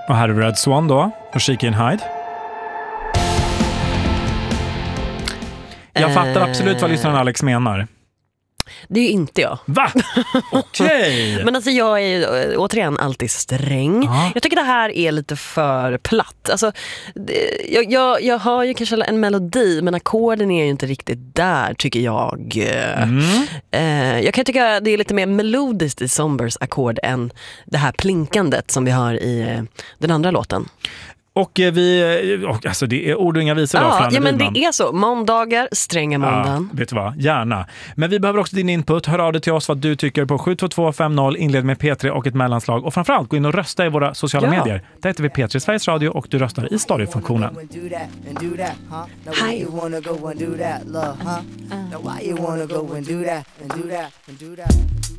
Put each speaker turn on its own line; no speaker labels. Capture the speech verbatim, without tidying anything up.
Och här är Red Swan då, och She Can Hide. Jag fattar absolut vad lyssnaren Alex menar.
Det är ju inte jag.
Va? Okej. Okay.
Men alltså jag är ju återigen alltid sträng. Ah. Jag tycker det här är lite för platt. Alltså, det, jag, jag, jag har ju kanske en melodi, men ackorden är ju inte riktigt där, tycker jag. Mm. Eh, jag kan tycka det är lite mer melodiskt i Sombers ackord än det här plinkandet som vi har i eh, den andra låten.
Och vi, och alltså det är ord och inga visor.
Ja,
då,
ja men det är så. Måndagar, stränga måndagen.
Ja, vet du vad? Gärna. Men vi behöver också din input. Hör av dig till oss vad du tycker på sju två två fem noll. Inled med P tre och ett mellanslag. Och framförallt gå in och rösta i våra sociala ja. medier. Där heter vi P tre Sveriges Radio och du röstar i storyfunktionen. Hi.